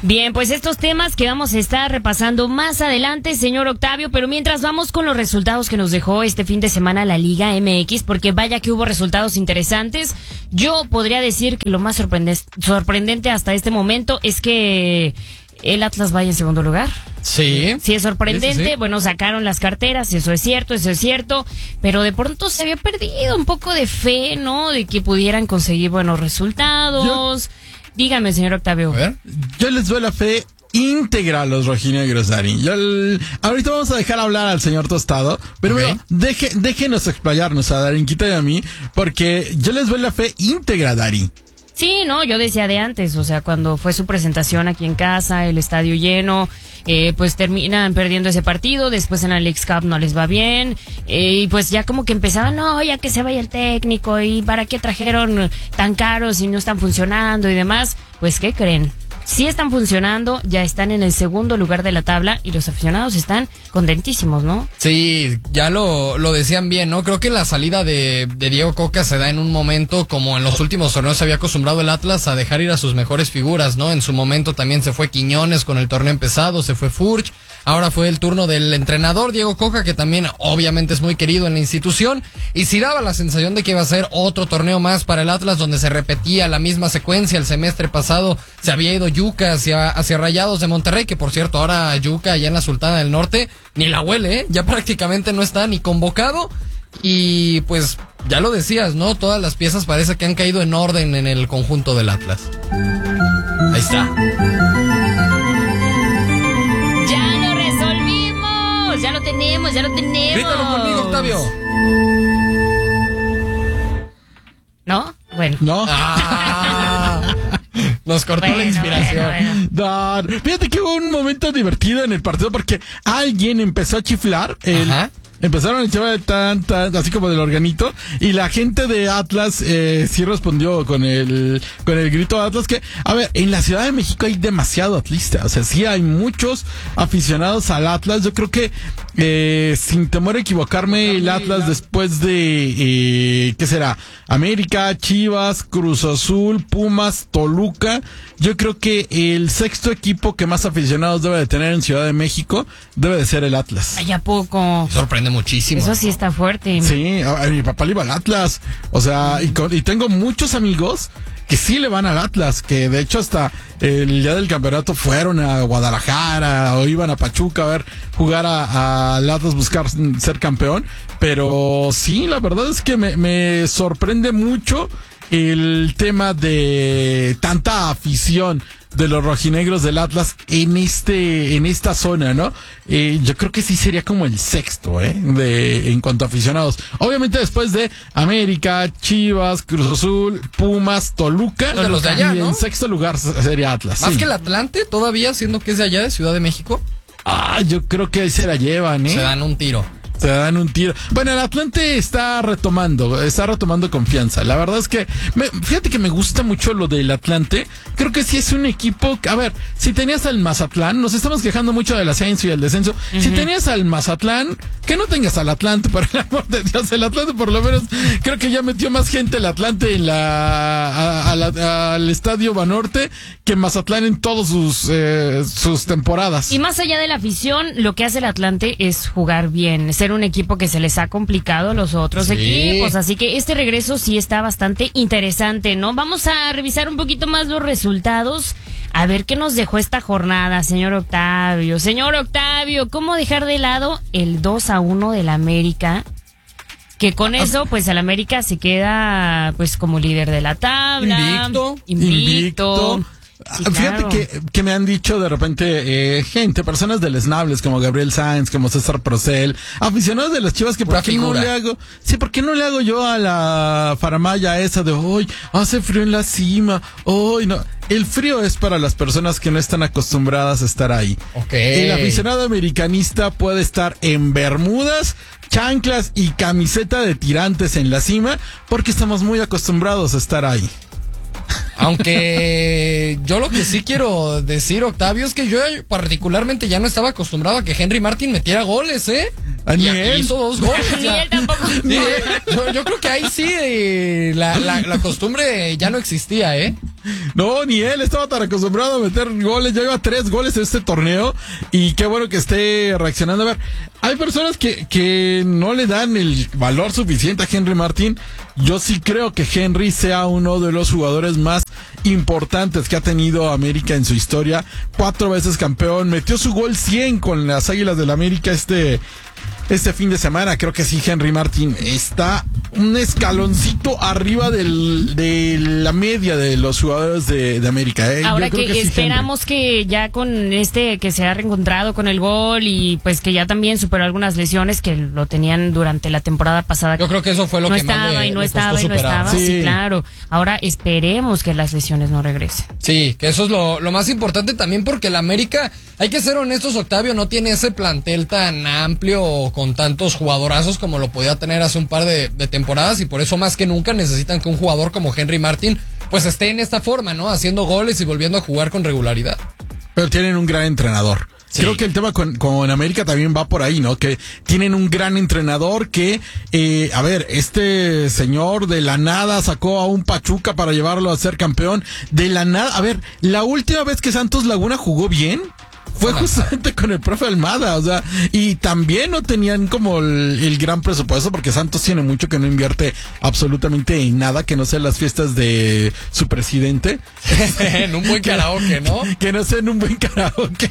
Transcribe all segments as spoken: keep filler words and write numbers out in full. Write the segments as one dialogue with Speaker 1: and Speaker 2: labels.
Speaker 1: Bien, pues estos temas que vamos a estar repasando más adelante, señor Octavio, pero mientras vamos con los resultados que nos dejó este fin de semana la Liga M X, porque vaya que hubo resultados interesantes. Yo podría decir que lo más sorprendente, sorprendente hasta este momento es que el Atlas vaya en segundo lugar.
Speaker 2: Sí.
Speaker 1: Sí, es sorprendente.
Speaker 2: Sí, sí, sí.
Speaker 1: Bueno, sacaron las carteras, eso es cierto, eso es cierto. Pero de pronto se había perdido un poco de fe, ¿no? De que pudieran conseguir buenos resultados. Yo... Dígame, señor Octavio.
Speaker 3: A ver, yo les doy la fe íntegra a los rojinegros, Dari. Yo el... Ahorita vamos a dejar hablar al señor Tostado, pero
Speaker 2: Okay.
Speaker 3: bueno, deje, déjenos explayarnos a Darinquita y a mí, porque yo les doy la fe íntegra, Dari.
Speaker 1: Sí, no, yo decía de antes, o sea, cuando fue su presentación aquí en casa, el estadio lleno, eh, pues terminan perdiendo ese partido, después en la Leagues Cup no les va bien, eh, y pues ya como que empezaban, no, ya que se vaya el técnico, y para qué trajeron tan caros y no están funcionando y demás. Pues, ¿qué creen? Sí están funcionando, ya están en el segundo lugar de la tabla y los aficionados están contentísimos, ¿no?
Speaker 2: Sí, ya lo, lo decían bien, ¿no? Creo que la salida de, de Diego Coca se da en un momento como en los últimos torneos se había acostumbrado el Atlas a dejar ir a sus mejores figuras, ¿no? En su momento también se fue Quiñones con el torneo empezado, se fue Furch, ahora fue el turno del entrenador Diego Coca, que también obviamente es muy querido en la institución, y sí daba la sensación de que iba a ser otro torneo más para el Atlas donde se repetía la misma secuencia. El semestre pasado se había ido Yuca hacia, hacia Rayados de Monterrey, que por cierto ahora Yuca allá en la Sultana del Norte ni la huele, ¿eh? Ya prácticamente no está ni convocado, y pues ya lo decías, ¿no? Todas las piezas parece que han caído en orden en el conjunto del Atlas. Ahí está.
Speaker 1: ¡Ya lo resolvimos! ¡Ya lo tenemos, ya lo tenemos!
Speaker 2: Grítalo conmigo, Octavio.
Speaker 1: ¿No? Bueno.
Speaker 3: ¿No?
Speaker 2: Ah, nos cortó
Speaker 1: Bueno,
Speaker 2: la inspiración.
Speaker 1: bueno, bueno.
Speaker 3: No, fíjate que hubo un momento divertido en el partido porque alguien empezó a chiflar. El,
Speaker 2: Ajá.
Speaker 3: Empezaron a echar tan, tan, así como del organito, y la gente de Atlas eh, sí respondió con el con el grito de Atlas, que, a ver, en la Ciudad de México hay demasiado atlista, o sea, sí hay muchos aficionados al Atlas. Yo creo que, eh, sin temor a equivocarme, el Atlas después de, eh, ¿qué será? América, Chivas, Cruz Azul, Pumas, Toluca, yo creo que el sexto equipo que más aficionados debe de tener en Ciudad de México debe de ser el Atlas.
Speaker 1: Ay, ¿a poco?
Speaker 2: Sorprende muchísimo.
Speaker 1: Eso sí está fuerte.
Speaker 3: Sí, a, a mi papá le iba al Atlas. O sea, y, con- y tengo muchos amigos que sí le van al Atlas, que de hecho hasta el día del campeonato fueron a Guadalajara o iban a Pachuca a ver jugar a, a al Atlas, buscar ser campeón. Pero sí, la verdad es que me, me sorprende mucho el tema de tanta afición de los rojinegros del Atlas en este en esta zona, ¿no? Eh, yo creo que sí sería como el sexto, ¿eh? De, en cuanto a aficionados. Obviamente después de América, Chivas, Cruz Azul, Pumas, Toluca.
Speaker 2: De los de allá,
Speaker 3: y
Speaker 2: ¿no?
Speaker 3: en sexto lugar sería Atlas.
Speaker 2: Más
Speaker 3: sí.
Speaker 2: que el Atlante, todavía, siendo que es de allá, de Ciudad de México,
Speaker 3: Ah, yo creo que ahí se la llevan, ¿eh?
Speaker 2: se dan un tiro.
Speaker 3: Se dan un tiro. Bueno, el Atlante está retomando, está retomando confianza. La verdad es que, me, fíjate que me gusta mucho lo del Atlante. Creo que sí es un equipo, a ver, si tenías al Mazatlán, nos estamos quejando mucho del ascenso y el descenso. Uh-huh. Si tenías al Mazatlán, que no tengas al Atlante, por el amor de Dios. El Atlante por lo menos, creo que ya metió más gente el Atlante en la, a, a la al Estadio Banorte que Mazatlán en todas sus, eh, sus temporadas.
Speaker 1: Y más allá de la afición, lo que hace el Atlante es jugar bien, ser un equipo que se les ha complicado a los otros
Speaker 2: Sí.
Speaker 1: equipos, así que este regreso sí está bastante interesante, ¿no? Vamos a revisar un poquito más los resultados, a ver qué nos dejó esta jornada, señor Octavio. Señor Octavio, ¿cómo dejar de lado el dos a uno del América? Que con eso, pues el América se queda pues como líder de la tabla.
Speaker 2: Invicto.
Speaker 1: Invicto.
Speaker 3: Invicto.
Speaker 1: Sí,
Speaker 3: Fíjate
Speaker 1: claro.
Speaker 3: que, que me han dicho de repente eh, gente, personas deleznables como Gabriel Sáenz, como César Procel, aficionados de las Chivas, que por
Speaker 2: Pura
Speaker 3: qué no
Speaker 2: figura.
Speaker 3: le hago, sí, ¿por qué no le hago yo a la faramaya esa de hoy hace frío en la cima, hoy no? El frío es para las personas que no están acostumbradas a estar ahí.
Speaker 2: Ok.
Speaker 3: El aficionado americanista puede estar en bermudas, chanclas y camiseta de tirantes en la cima porque estamos muy acostumbrados a estar ahí.
Speaker 2: Aunque yo lo que sí quiero decir, Octavio, es que yo particularmente ya no estaba acostumbrado a que Henry Martin metiera goles, ¿eh?
Speaker 3: A
Speaker 2: Y
Speaker 3: ni
Speaker 2: aquí
Speaker 3: él.
Speaker 2: hizo dos goles.
Speaker 1: Ni
Speaker 2: ya.
Speaker 1: él tampoco.
Speaker 2: Sí, yo, yo creo que ahí sí eh, la, la, la costumbre ya no existía, ¿eh?
Speaker 3: No, ni él estaba tan acostumbrado a meter goles. Ya lleva tres goles en este torneo. Y qué bueno que esté reaccionando. A ver, hay personas que, que no le dan el valor suficiente a Henry Martin. Yo sí creo que Henry sea uno de los jugadores más importantes que ha tenido América en su historia. Cuatro veces campeón. Metió su gol cien con las Águilas del América este... Este fin de semana. Creo que sí, Henry Martin está un escaloncito arriba del, de la media de los jugadores de, de América. ¿eh?
Speaker 1: Ahora
Speaker 3: Yo creo
Speaker 1: que,
Speaker 3: que sí,
Speaker 1: esperamos
Speaker 3: Henry.
Speaker 1: que ya con este que se ha reencontrado con el gol y pues que ya también superó algunas lesiones que lo tenían durante la temporada pasada.
Speaker 2: Yo creo que eso fue lo
Speaker 1: no
Speaker 2: que más
Speaker 1: estaba
Speaker 2: le-
Speaker 1: y no
Speaker 2: le
Speaker 1: estaba
Speaker 2: costó
Speaker 1: y no
Speaker 2: superar.
Speaker 1: estaba. Sí.
Speaker 3: Sí.
Speaker 1: claro. Ahora esperemos que las lesiones no regresen.
Speaker 2: Sí, que eso es lo, lo más importante también porque el América, hay que ser honestos, Octavio, no tiene ese plantel tan amplio con tantos jugadorazos como lo podía tener hace un par de, de temporadas y por eso más que nunca necesitan que un jugador como Henry Martin pues esté en esta forma, ¿no? Haciendo goles y volviendo a jugar con regularidad.
Speaker 3: Pero tienen un gran entrenador.
Speaker 2: Sí.
Speaker 3: Creo que el tema con, con América también va por ahí, ¿no? Que tienen un gran entrenador que, eh, a ver, este señor de la nada sacó a un Pachuca para llevarlo a ser campeón. De la nada, a ver, la última vez que Santos Laguna jugó bien fue justamente con el profe Almada, o sea, y también no tenían como el, el gran presupuesto porque Santos tiene mucho que no invierte absolutamente en nada que no sean las fiestas de su presidente.
Speaker 2: En un buen karaoke, ¿no?
Speaker 3: Que no sea en un buen karaoke.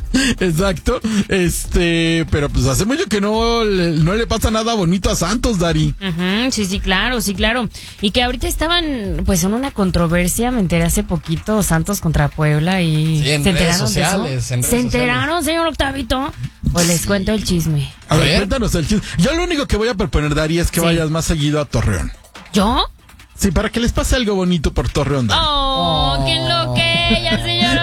Speaker 3: Exacto. Este, pero pues hace mucho que no, le- no le pasa nada bonito a Santos, Dari.
Speaker 1: Ujú, sí, sí, claro, sí, claro. Y que ahorita estaban pues en una controversia, me enteré hace poquito, Santos contra Puebla y
Speaker 2: Sí, en
Speaker 1: ¿se
Speaker 2: redes
Speaker 1: enteraron de
Speaker 2: sociales,
Speaker 1: eso?
Speaker 2: en redes
Speaker 1: ¿Se enteraron, señor Octavito? Pues les cuento el chisme.
Speaker 3: A ver,
Speaker 2: A ver.
Speaker 3: cuéntanos el chisme. Yo lo único que voy a proponer, Dari, es que
Speaker 1: Sí.
Speaker 3: vayas más seguido a Torreón.
Speaker 1: ¿Yo?
Speaker 3: Sí, para que les pase algo bonito por Torreón, Dari.
Speaker 1: Oh,
Speaker 2: Oh.
Speaker 1: qué lo que ella, señor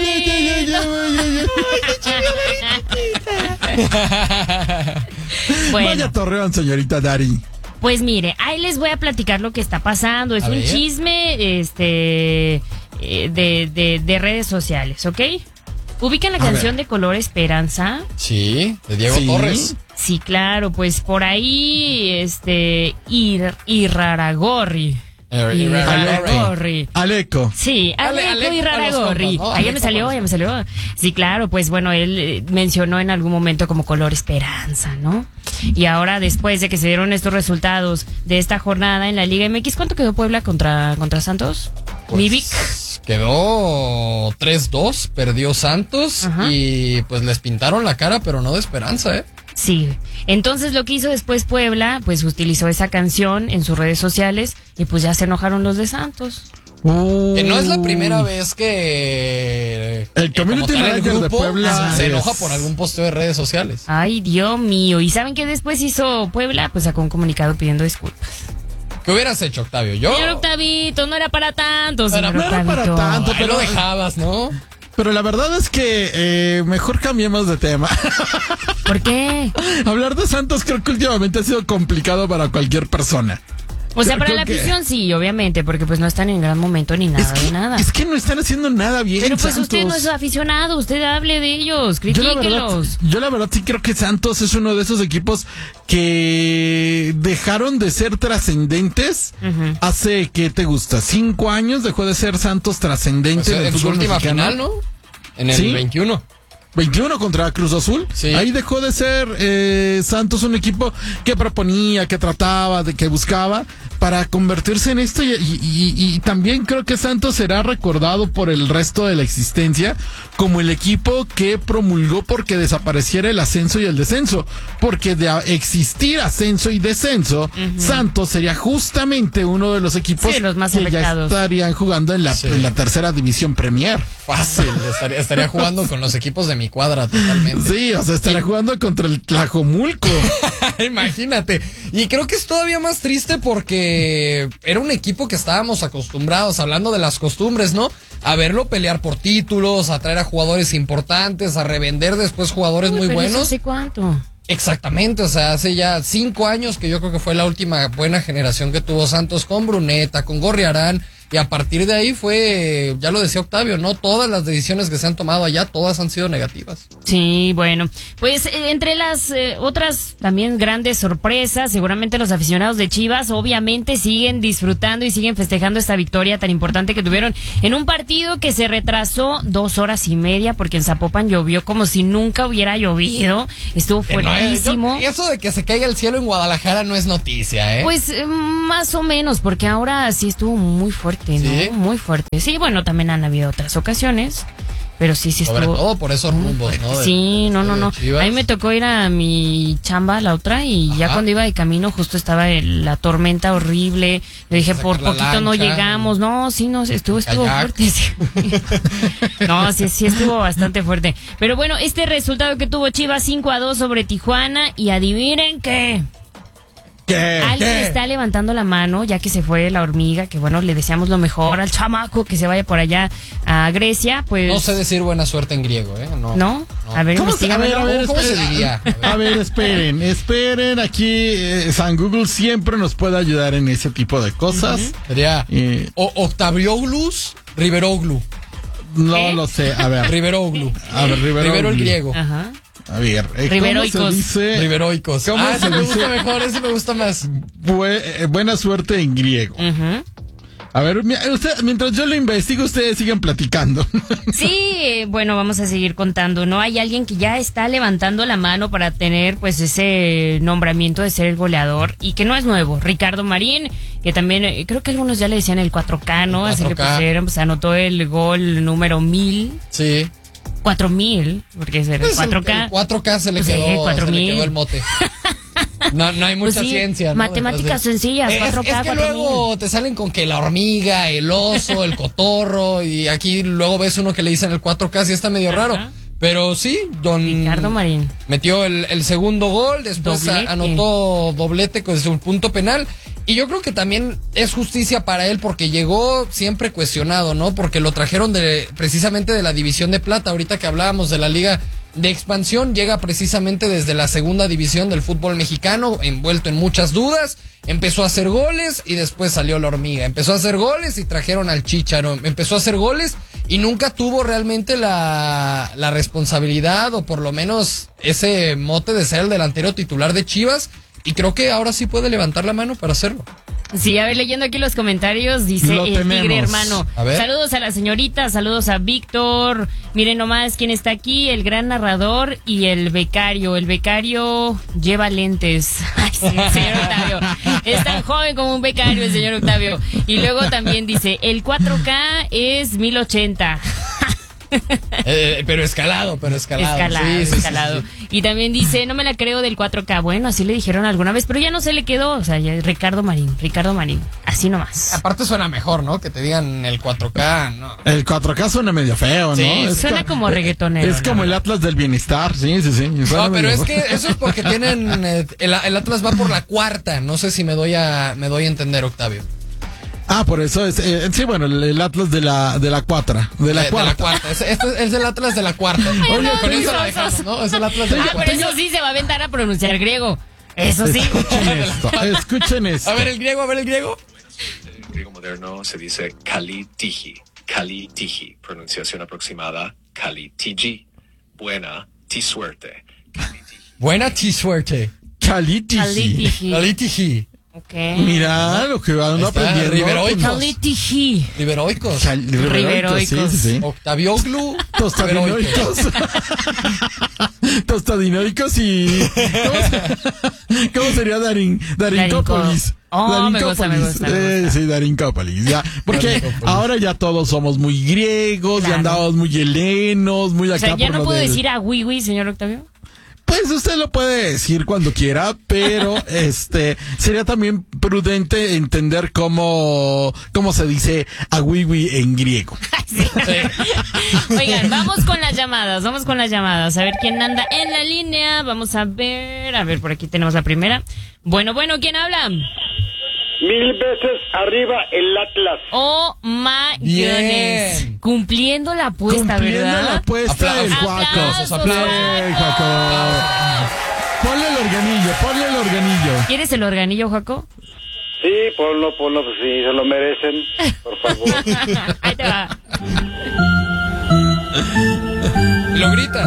Speaker 1: Octavito.
Speaker 3: Vaya
Speaker 1: Bueno,
Speaker 3: a Torreón, señorita Dari.
Speaker 1: pues mire, ahí les voy a platicar lo que está pasando. Es
Speaker 2: A
Speaker 1: un
Speaker 2: ver.
Speaker 1: chisme este eh, de, de, de redes sociales, ¿ok? ¿Ubican la
Speaker 3: A
Speaker 1: canción
Speaker 3: ver.
Speaker 1: de Color Esperanza?
Speaker 2: Sí, de Diego
Speaker 3: Sí.
Speaker 2: Torres.
Speaker 1: Sí, claro, pues por ahí, este, Ir, Irraragorri.
Speaker 2: Ir-
Speaker 1: Irraragorri.
Speaker 3: Aleco.
Speaker 1: Sí,
Speaker 2: Ale-
Speaker 1: Aleco
Speaker 2: Aleco
Speaker 1: Irraragorri.
Speaker 2: para los compas, ¿no?
Speaker 1: Ahí ya me
Speaker 2: Aleco
Speaker 1: salió,
Speaker 2: para
Speaker 1: ya me salió. Sí, claro, pues bueno, él eh, mencionó en algún momento como Color Esperanza, ¿no? Y ahora, después de que se dieron estos resultados de esta jornada en la Liga M X, ¿cuánto quedó Puebla contra, contra Santos?
Speaker 2: Pues,
Speaker 1: Mivic.
Speaker 2: Quedó tres dos, perdió Santos
Speaker 1: Ajá.
Speaker 2: y pues les pintaron la cara, pero no de esperanza, ¿eh?
Speaker 1: Sí. Entonces lo que hizo después Puebla, pues utilizó esa canción en sus redes sociales y pues ya se enojaron los de Santos.
Speaker 2: Que no es la primera vez que
Speaker 3: El
Speaker 2: eh,
Speaker 3: community
Speaker 2: como tal, el
Speaker 3: manager de
Speaker 2: grupo
Speaker 3: Puebla
Speaker 2: se
Speaker 3: es-
Speaker 2: enoja por algún posteo de redes sociales.
Speaker 1: Ay, Dios mío. ¿Y saben qué después hizo Puebla? Pues sacó un comunicado pidiendo disculpas.
Speaker 2: ¿Qué hubieras hecho, Octavio? Yo
Speaker 1: Señor Octavito, no era para tanto, señor
Speaker 3: no era para
Speaker 1: Octavito.
Speaker 3: tanto.
Speaker 2: ahí lo dejabas, ¿no?
Speaker 3: Pero la verdad es que eh, mejor cambiemos de tema.
Speaker 1: ¿Por qué?
Speaker 3: Hablar de Santos creo que últimamente ha sido complicado para cualquier persona.
Speaker 1: O sea,
Speaker 3: Creo-
Speaker 1: para
Speaker 3: creo
Speaker 1: la
Speaker 3: que-
Speaker 1: afición sí, obviamente, porque pues no están en gran momento ni nada
Speaker 3: Es que,
Speaker 1: de nada.
Speaker 3: es que no están haciendo nada bien.
Speaker 1: Pero pues
Speaker 3: Santos.
Speaker 1: usted no es aficionado, usted hable de ellos,
Speaker 3: Yo la, verdad,
Speaker 1: critíquelos.
Speaker 3: yo la verdad sí creo que Santos es uno de esos equipos que dejaron de ser trascendentes
Speaker 1: Ujú.
Speaker 3: hace, ¿qué te gusta? Cinco años dejó de ser Santos trascendente
Speaker 2: Pues,
Speaker 3: en el
Speaker 2: en su
Speaker 3: fútbol
Speaker 2: última
Speaker 3: mexicano.
Speaker 2: final, ¿no? En el
Speaker 3: Sí.
Speaker 2: veintiuno.
Speaker 3: veintiuno contra Cruz Azul.
Speaker 2: Sí.
Speaker 3: Ahí dejó de ser eh, Santos un equipo que proponía, que trataba, de que buscaba para convertirse en esto y, y- y- y también creo que Santos será recordado por el resto de la existencia como el equipo que promulgó porque desapareciera el ascenso y el descenso, porque de a- existir ascenso y descenso, Santos sería justamente uno de los equipos
Speaker 1: Sí, los más
Speaker 3: que ya
Speaker 1: afectados.
Speaker 3: estarían jugando en la,
Speaker 2: Sí.
Speaker 3: en la tercera división Premier.
Speaker 2: Fácil, estaría, estaría jugando con los equipos de mi cuadra totalmente.
Speaker 3: Sí, o sea, estaría jugando contra el Tlajomulco.
Speaker 2: Imagínate. Y creo que es todavía más triste porque era un equipo que estábamos acostumbrados, hablando de las costumbres, ¿no? A verlo pelear por títulos, a traer a jugadores importantes, a revender después jugadores
Speaker 1: Uy,
Speaker 2: muy
Speaker 1: pero eso
Speaker 2: buenos.
Speaker 1: ¿hace cuánto?
Speaker 2: Exactamente, o sea, hace ya cinco años que yo creo que fue la última buena generación que tuvo Santos con Bruneta, con Gorriarán y a partir de ahí fue, ya lo decía Octavio, no todas las decisiones que se han tomado allá, todas han sido negativas.
Speaker 1: Sí, bueno, pues eh, entre las eh, otras también grandes sorpresas, seguramente los aficionados de Chivas obviamente siguen disfrutando y siguen festejando esta victoria tan importante que tuvieron en un partido que se retrasó dos horas y media porque en Zapopan llovió como si nunca hubiera llovido, estuvo fuertísimo.
Speaker 2: No, yo, eso de que se caiga el cielo en Guadalajara no es noticia, ¿eh?
Speaker 1: Pues eh, más o menos, porque ahora sí estuvo muy fuerte, ¿no?
Speaker 2: ¿Sí?
Speaker 1: Muy fuerte. Sí, bueno, también han habido otras ocasiones, pero sí, sí estuvo.
Speaker 2: Sobre todo por esos rumbos, ¿no? De,
Speaker 1: sí, no, no,
Speaker 2: de
Speaker 1: no.
Speaker 2: Chivas.
Speaker 1: A mí me tocó ir a mi chamba, la otra, y
Speaker 2: Ajá.
Speaker 1: ya cuando iba de camino justo estaba el- la tormenta horrible. Le dije,
Speaker 2: Sacar
Speaker 1: por
Speaker 2: la
Speaker 1: poquito no
Speaker 2: lancha,
Speaker 1: llegamos. No, sí, no, estuvo, estuvo
Speaker 2: kayak.
Speaker 1: fuerte. Sí. No, sí, sí estuvo bastante fuerte. Pero bueno, este resultado que tuvo Chivas cinco a dos sobre Tijuana, y adivinen qué.
Speaker 3: ¿Qué?
Speaker 1: Alguien
Speaker 3: ¿Qué?
Speaker 1: está levantando la mano, ya que se fue la hormiga, que bueno, le deseamos lo mejor al chamaco que se vaya por allá a Grecia, pues.
Speaker 2: No sé decir buena suerte en griego, ¿eh? No.
Speaker 1: ¿No? A ver,
Speaker 3: ¿Cómo se, a ver, a ver,
Speaker 2: ¿Cómo se
Speaker 3: esperen.
Speaker 2: diría?
Speaker 3: A ver, esperen, esperen. Aquí eh, San Google siempre nos puede ayudar en ese tipo de cosas.
Speaker 2: Sería
Speaker 3: Eh,
Speaker 2: o Octavioglus Riveroglu.
Speaker 3: no
Speaker 1: ¿Qué?
Speaker 3: lo sé. A ver,
Speaker 2: Riveroglu.
Speaker 3: a ver, Rivero.
Speaker 2: Rivero el griego.
Speaker 1: Ajá.
Speaker 3: A ver, eh, ¿cómo
Speaker 1: Riveroicos.
Speaker 3: se dice?
Speaker 2: Riveroicos.
Speaker 3: ¿Cómo
Speaker 2: Ah,
Speaker 3: se
Speaker 2: ese me
Speaker 3: dice?
Speaker 2: gusta mejor, ese me gusta más.
Speaker 3: Bue- eh, buena suerte en griego.
Speaker 1: Ujú.
Speaker 3: A ver, mi- usted, mientras yo lo investigo, ustedes siguen platicando.
Speaker 1: Sí, eh, bueno, vamos a seguir contando, ¿no? Hay alguien que ya está levantando la mano para tener, pues, ese nombramiento de ser el goleador, y que no es nuevo. Ricardo Marín, que también, eh, creo que algunos ya le decían el cuatro K, ¿no?
Speaker 2: El
Speaker 1: Así le
Speaker 2: cuatro K.
Speaker 1: pusieron, pues anotó el gol número mil,
Speaker 2: Sí.
Speaker 1: cuatro mil, porque es el
Speaker 2: Pues
Speaker 1: cuatro
Speaker 2: el-
Speaker 1: K.
Speaker 2: el cuatro K se le
Speaker 1: Pues sí,
Speaker 2: quedó,
Speaker 1: cuatro
Speaker 2: se le
Speaker 1: mil.
Speaker 2: quedó el mote. No, no hay mucha
Speaker 1: Pues sí,
Speaker 2: ciencia, ¿no?
Speaker 1: matemáticas
Speaker 2: Detrás de-
Speaker 1: sencillas,
Speaker 2: Es-
Speaker 1: cuatro K,
Speaker 2: Es, que
Speaker 1: cuatro
Speaker 2: luego te salen con que la hormiga, el oso, el cotorro, y aquí luego ves uno que le dicen el cuatro K, y está medio
Speaker 1: Ajá.
Speaker 2: raro. Pero sí, don
Speaker 1: Ricardo Marín.
Speaker 2: metió el, el segundo gol, después
Speaker 1: Doblete.
Speaker 2: a- anotó doblete desde un punto penal. Y yo creo que también es justicia para él porque llegó siempre cuestionado, ¿no? Porque lo trajeron de precisamente de la División de Plata. Ahorita que hablábamos de la Liga de Expansión, llega precisamente desde la segunda división del fútbol mexicano, envuelto en muchas dudas. Empezó a hacer goles y después salió la hormiga. Empezó a hacer goles y trajeron al Chícharo. Empezó a hacer goles y nunca tuvo realmente la, la responsabilidad, o por lo menos ese mote de ser el delantero titular de Chivas. Y creo que ahora sí puede levantar la mano para hacerlo.
Speaker 1: Sí, a ver, leyendo aquí los comentarios, dice
Speaker 3: Lo
Speaker 1: el
Speaker 3: tenemos.
Speaker 1: tigre hermano.
Speaker 2: A ver.
Speaker 1: Saludos a la señorita, saludos a Víctor. Miren nomás quién está aquí, el gran narrador y el becario. El becario lleva lentes. Ay, sí, el señor Octavio. Es tan joven como un becario el señor Octavio. Y luego también dice, el cuatro K es mil ochenta.
Speaker 2: Eh, pero escalado, pero escalado.
Speaker 1: Escalado,
Speaker 2: Sí, sí, sí,
Speaker 1: escalado.
Speaker 2: sí.
Speaker 1: Y también dice, no me la creo del cuatro K. Bueno, así le dijeron alguna vez, pero ya no se le quedó. O sea, ya, Ricardo Marín, Ricardo Marín. Así nomás.
Speaker 2: Aparte suena mejor, ¿no? Que te digan el cuatro K, no.
Speaker 3: El cuatro K suena medio feo, ¿no?
Speaker 2: Sí,
Speaker 3: Es
Speaker 1: suena
Speaker 3: ca-
Speaker 1: como reggaetonero,
Speaker 3: Es como
Speaker 1: ¿no?
Speaker 3: el Atlas del Bienestar, sí, sí, sí. suena
Speaker 2: No, pero
Speaker 3: medio-
Speaker 2: es que eso es porque tienen eh, el, el Atlas va por la cuarta. No sé si me doy a me doy a entender, Octavio.
Speaker 3: Ah, por eso es. eh, sí, bueno, el, el Atlas de la, de la cuatra. De la
Speaker 2: De-
Speaker 3: cuarta.
Speaker 2: De la cuarta. Es, esto es el Atlas de la cuarta.
Speaker 1: Oye,
Speaker 2: Con
Speaker 1: qué
Speaker 2: eso la
Speaker 1: osos.
Speaker 2: dejamos, ¿no? Es el Atlas de la
Speaker 1: Ah, pero
Speaker 2: cuarta.
Speaker 1: eso sí se va a aventar a pronunciar griego. Eso sí.
Speaker 3: Escuchen esto, escuchen esto.
Speaker 2: A ver el griego, a ver el griego.
Speaker 4: En griego moderno se dice Kali-Tiji, Kali-Tiji, pronunciación aproximada Kali-Tiji, buena, ti suerte.
Speaker 2: Buena ti suerte.
Speaker 3: Calitiji.
Speaker 1: Calitiji.
Speaker 2: Alitiji.
Speaker 1: Ok.
Speaker 3: Mira lo que van
Speaker 2: Está,
Speaker 3: aprendiendo.
Speaker 2: Riveroicos.
Speaker 1: Calitiji.
Speaker 2: Riveroicos.
Speaker 3: Cal- Riveroicos, sí, sí, sí.
Speaker 2: Octavioglu.
Speaker 3: Tostadinoicos. Tostadinoicos y. ¿Cómo, se- cómo sería Darin, Darincópolis?
Speaker 1: Oh, me gusta, me gusta, me
Speaker 3: Eh,
Speaker 1: gusta.
Speaker 3: sí, Darincópolis. Ya. Porque
Speaker 2: Darincópolis.
Speaker 3: ahora ya todos somos muy griegos,
Speaker 1: Claro.
Speaker 3: ya andamos muy helenos, muy acá
Speaker 1: O sea, ya
Speaker 3: por
Speaker 1: no
Speaker 3: lo
Speaker 1: puedo
Speaker 3: del-
Speaker 1: decir a Wiwi, señor Octavio.
Speaker 3: Pues usted lo puede decir cuando quiera, pero este sería también prudente entender cómo, cómo se dice awiwi en griego.
Speaker 1: Oigan, vamos con las llamadas, vamos con las llamadas. A ver quién anda en la línea. Vamos a ver, a ver, por aquí tenemos la primera. Bueno, bueno, ¿quién habla?
Speaker 5: Mil veces arriba el Atlas.
Speaker 1: Oh my
Speaker 2: Bien.
Speaker 1: goodness. Cumpliendo la apuesta,
Speaker 3: Cumpliendo
Speaker 1: ¿verdad?
Speaker 3: la apuesta
Speaker 2: Aplausos.
Speaker 3: del Juaco.
Speaker 1: Aplausos,
Speaker 3: Bien, Juaco. Ponle el organillo, ponle el organillo.
Speaker 1: ¿Quieres el organillo, Jaco?
Speaker 5: Sí, ponlo, ponlo, pues sí, se lo merecen, por favor.
Speaker 1: Ahí te va.
Speaker 2: Lo grita.